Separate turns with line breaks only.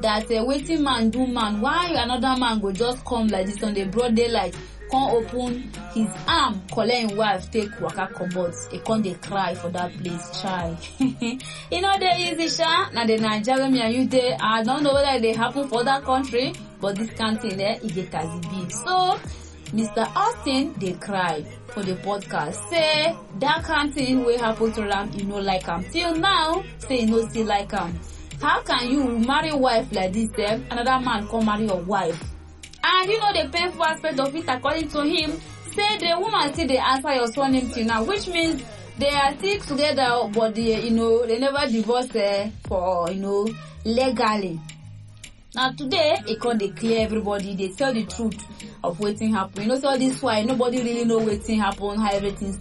that waiting man do man. Why another man go just come like this on the broad daylight, come open his arm, collect him wife, take waka comot, he come dey cry for that place, child. You know dey easy sha, na the Nigeria me and you dey. I don't know whether they happen for that country, but this kind thing e get as e be. So Mr. Austin dey cry for the podcast, say that kind thing wey happen to am, you no like am. Till now, say you no still like am. How can you marry wife like this then another man come marry your wife? And you know the painful aspect of it, according to him, say the woman still dey answer your surname till now, which means they are still together, but they never divorced for legally. Now today, it can declare everybody, they tell the truth of wetin happen. So this why nobody really know wetin happen, how everything